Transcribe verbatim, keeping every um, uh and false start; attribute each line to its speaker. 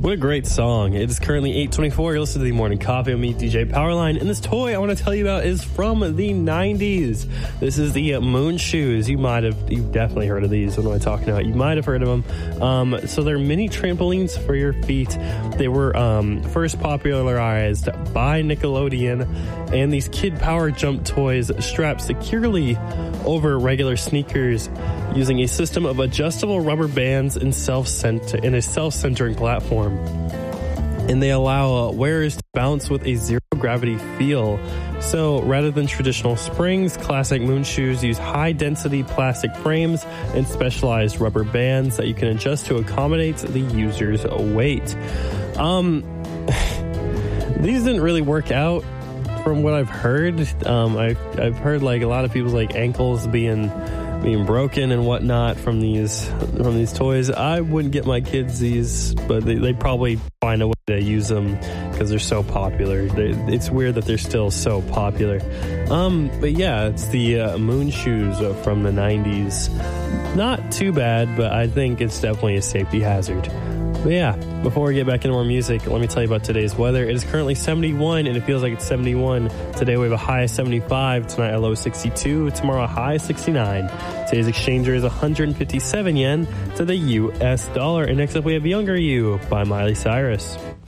Speaker 1: What a great song. It is currently eight twenty-four. You're listening to the Morning Coffee with me, D J Powerline. And this toy I want to tell you about is from the nineties. This is the Moon Shoes. You might have, you've definitely heard of these. What am I talking about? You might have heard of them. Um, so they're mini trampolines for your feet. They were um, first popularized by Nickelodeon. And these kid power jump toys strap securely over regular sneakers using a system of adjustable rubber bands and self-center in a self-centering platform. And they allow uh, wearers to bounce with a zero gravity feel. So rather than traditional springs, classic Moon Shoes use high density plastic frames and specialized rubber bands that you can adjust to accommodate the user's weight. Um, these didn't really work out from what I've heard. Um, I've, I've heard like a lot of people's like ankles being being broken and whatnot from these from these toys. I wouldn't get my kids these, but they, they probably find a way to use them because they're so popular. They, it's weird that they're still so popular. Um, but yeah, it's the uh, Moon Shoes from the nineties. Not too bad, but I think it's definitely a safety hazard. But yeah, before we get back into more music, let me tell you about today's weather. It is currently seventy-one, and it feels like it's seventy-one. Today we have a high of seventy-five, tonight a low of sixty-two, tomorrow a high of sixty-nine. Today's exchanger is one hundred fifty-seven yen to the U S dollar. And next up we have Younger You by Miley Cyrus.